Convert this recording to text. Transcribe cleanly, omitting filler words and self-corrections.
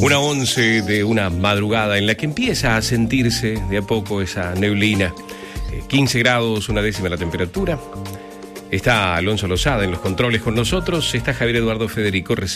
1:11 de una madrugada en la que empieza a sentirse de a poco esa neblina. 15 grados, 1/10 la temperatura. Está Alonso Lozada en los controles con nosotros. Está Javier Eduardo Federico.